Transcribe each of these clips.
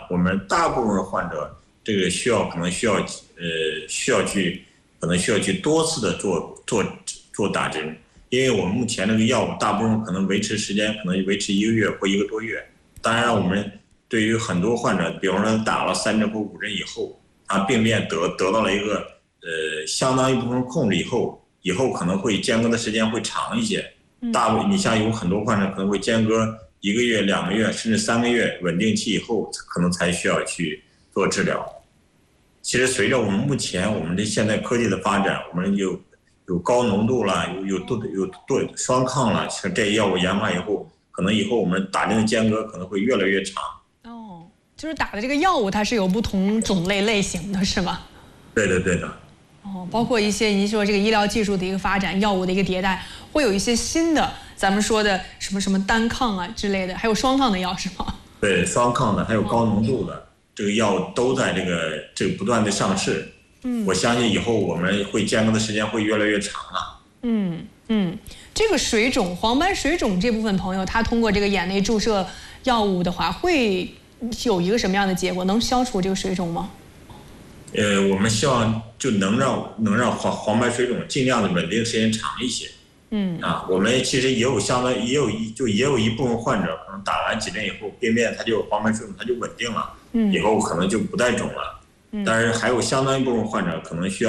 我们大部分患者这个可能需要去多次的做打针，因为我们目前这个药物大部分可能维持时间可能维持1个月或1个多月。当然，我们对于很多患者，比方说打了3针或5针以后，他病变得到了一个相当一部分控制以后可能会间隔的时间会长一些。你像有很多患者可能会间隔1个月、2个月甚至3个月稳定期以后，可能才需要去做治疗。其实随着我们目前这现代科技的发展，我们有高浓度了，有双抗了，像这些药物研发以后，可能以后我们打针的间隔可能会越来越长。 哦，就是打的这个药物它是有不同种类型的，是吧？ 对的。 哦，包括一些您说这个医疗技术的一个发展，药物的一个迭代，会有一些新的咱们说的什么单抗啊之类的，还有双抗的药是吗？ 对，双抗的还有高浓度的，这个药都在这个不断的上市。我相信以后我们会间隔的时间会越来越长了。 这个水肿，黄斑水肿这部分朋友，他通过这个眼内注射药物的话，会有一个什么样的结果？能消除这个水肿吗？ 我们希望就能让黄斑水肿尽量的稳定时间长一些。我们其实也有一部分患者可能打完几针以后，病变它就黄斑水肿它就稳定了，以后可能就不再肿了。但是还有相当一部分患者可能需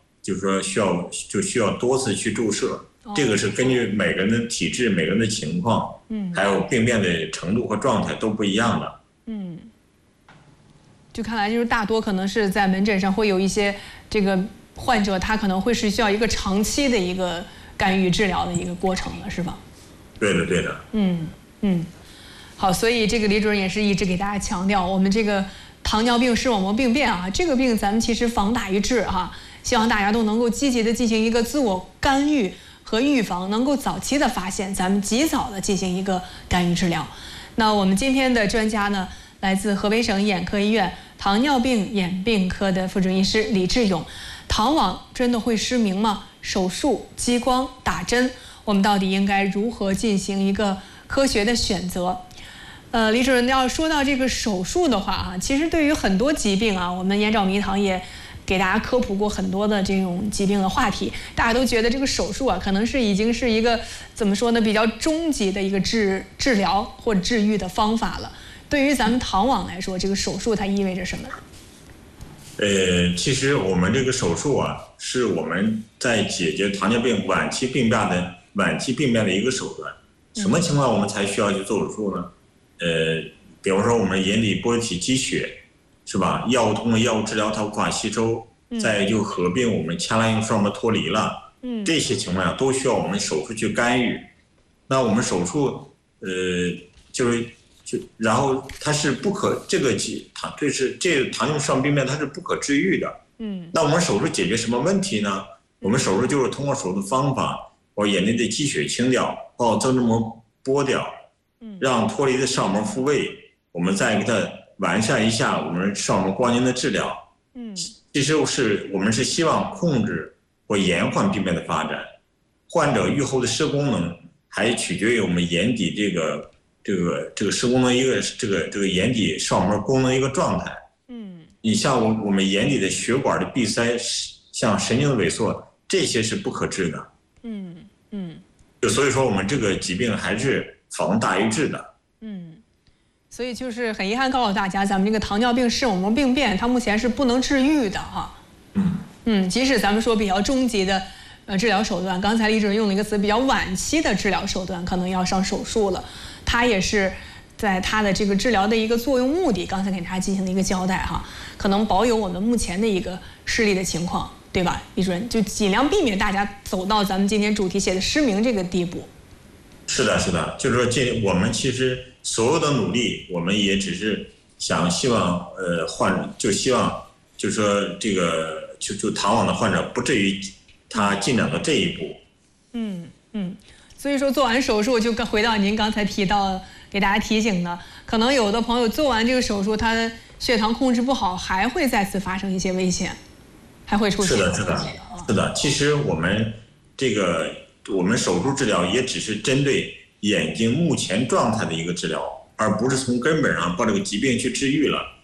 要多次去注射，这个是根据每个人的体质、每个人的情况，还有病变的程度和状态都不一样的。 就看来就是大多可能是在门诊上会有一些这个患者，他可能会是需要一个长期的一个干预治疗的一个过程的，是吧？ 对的。 好，所以这个李主任也是一直给大家强调，我们这个糖尿病视网膜病变啊，这个病咱们其实防大于治哈，希望大家都能够积极的进行一个自我干预和预防，能够早期的发现，咱们及早的进行一个干预治疗。那我们今天的专家呢，来自河北省眼科医院糖尿病眼病科的副主任医师李志勇。糖网真的会失明吗？手术、激光、打针，我们到底应该如何进行一个科学的选择？李主任要说到这个手术的话啊，其实对于很多疾病啊，我们眼找迷堂也给大家科普过很多的这种疾病的话题，大家都觉得这个手术啊，可能是已经是一个怎么说呢，比较终极的一个治疗或者治愈的方法了。对于咱们糖网来说，这个手术它意味着什么？ 其实我们这个手术啊，是我们在解决糖尿病晚期病变的一个手段。什么情况我们才需要去做手术呢？比如说我们眼底玻璃体积血，是吧？通过药物治疗它无法吸收，再就合并我们腔囊性视网膜脱离了，这些情况下都需要我们手术去干预。那我们手术，然后它是不可这个糖尿病视网膜病变它是不可治愈的。那我们手术解决什么问题呢？我们手术就是通过手术方法，把眼内的积血清掉，把增生膜剥掉，让脱离的视网膜复位，我们再给它完善一下我们视网膜光纤的治疗。其实我们是希望控制或延缓病变的发展。患者预后的视功能还取决于我们眼底这个视功能一个这个眼底视网膜功能一个状态。你像我们眼底的血管的闭塞，像神经的萎缩，这些是不可治的。所以说我们这个疾病还是防大于治的。 所以就是很遗憾告诉大家，咱们这个糖尿病视网膜病变，它目前是不能治愈的哈。即使咱们说比较终极的治疗手段，刚才李主任用了一个词，比较晚期的治疗手段，可能要上手术了。它也是在它的这个治疗的一个作用目的，刚才给大家进行了一个交代哈，可能保有我们目前的一个视力的情况，对吧？李主任就尽量避免大家走到咱们今天主题写的失明这个地步。 是的，就是说我们其实所有的努力，我们也只是希望希望就是说这个就糖网的患者不至于他进展到这一步。 所以说做完手术就回到您刚才提到给大家提醒的，可能有的朋友做完这个手术，他血糖控制不好，还会再次发生一些危险，还会出现。 是的。其实我们手术治疗也只是针对眼睛目前状态的一个治疗，而不是从根本上把这个疾病去治愈了。